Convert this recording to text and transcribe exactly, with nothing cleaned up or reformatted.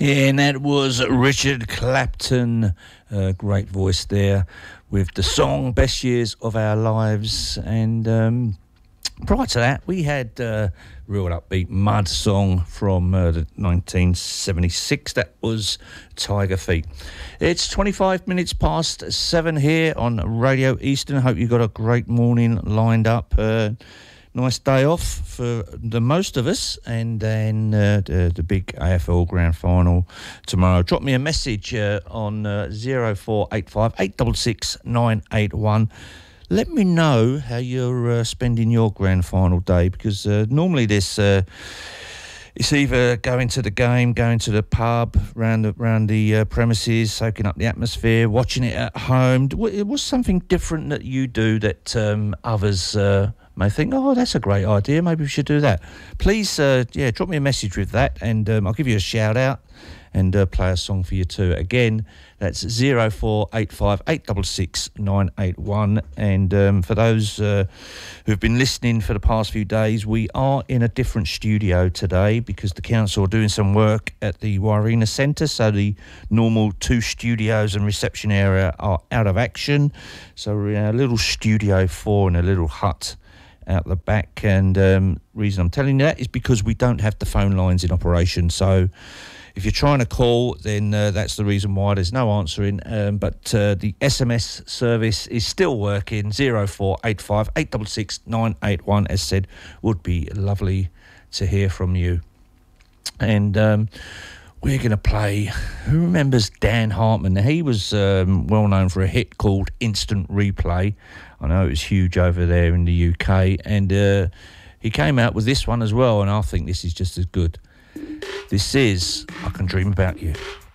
Yeah, and that was Richard Clapton, uh, great voice there, with the song Best Years of Our Lives. And um, prior to that, we had uh, real upbeat Mud song from uh, the nineteen seventy-six. That was Tiger Feet. It's twenty-five minutes past seven here on Radio Eastern. Hope you got a great morning lined up. Uh, Nice day off for the most of us, and then uh, the, the big A F L Grand Final tomorrow. Drop me a message uh, on uh, zero four eight five, eight six six, nine eight one. Let me know how you're uh, spending your Grand Final day, because uh, normally this... Uh, It's either going to the game, going to the pub, round the, round the uh, premises, soaking up the atmosphere, watching it at home. It was something different that you do that um, others uh, may think, oh, that's a great idea, maybe we should do that. Please, uh, yeah, drop me a message with that, and um, I'll give you a shout out and uh, play a song for you too. Again, that's zero four eight five, eight six six, nine eight one. And um, for those uh, who've been listening for the past few days, we are in a different studio today because the council are doing some work at the Warina Centre, so the normal two studios and reception area are out of action. So we're in a little studio four in a little hut out the back. And um, reason I'm telling you that is because we don't have the phone lines in operation. So if you're trying to call, then uh, that's the reason why there's no answering. Um, but uh, the S M S service is still working. zero four eight five, eight six six, nine eight one, as said, would be lovely to hear from you. And um, we're going to play, who remembers Dan Hartman? He was um, well known for a hit called Instant Replay. I know it was huge over there in the U K. And uh, he came out with this one as well, and I think this is just as good. This is I Can Dream About You.